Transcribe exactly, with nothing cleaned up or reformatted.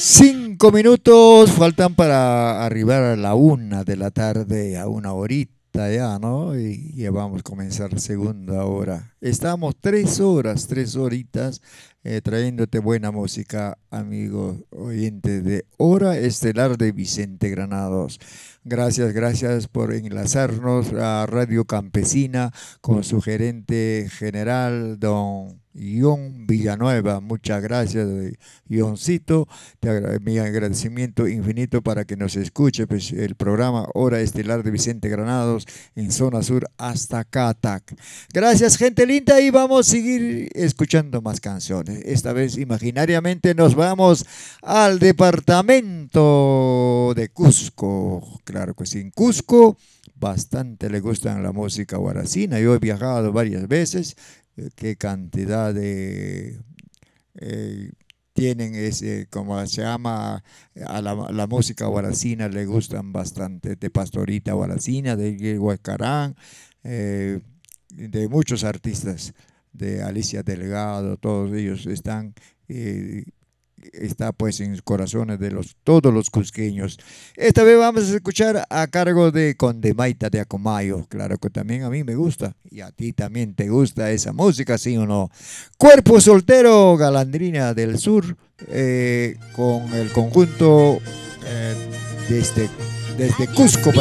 Cinco minutos faltan para arribar a la una de la tarde, a una horita ya, ¿no? Y ya vamos a comenzar segunda hora. Estamos tres horas, tres horitas, eh, trayéndote buena música, amigos oyentes de Hora Estelar de Vicente Granados. Gracias, gracias por enlazarnos a Radio Campesina con su gerente general, don Ion Villanueva. Muchas gracias, Ioncito. Te agra- mi agradecimiento infinito para que nos escuche pues, el programa Hora Estelar de Vicente Granados en zona sur hasta Catac. Gracias, gente linda, y vamos a seguir escuchando más canciones. Esta vez imaginariamente nos vamos al departamento de Cusco. Claro que sí, en Cusco bastante le gustan la música guaracina. Yo he viajado varias veces. Eh, Qué cantidad de eh, tienen ese, como se llama, a la, la música guaracina le gustan bastante, de Pastorita Guaracina, de Huaycarán, eh, de muchos artistas, de Alicia Delgado, todos ellos están, eh, está pues en los corazones de los, todos los cusqueños. Esta vez vamos a escuchar a cargo de Condemaita de Acomayo, claro que también a mí me gusta, y a ti también te gusta esa música, ¿sí o no? Cuerpo Soltero, Galandrina del Sur, eh, con el conjunto eh, desde, desde Cusco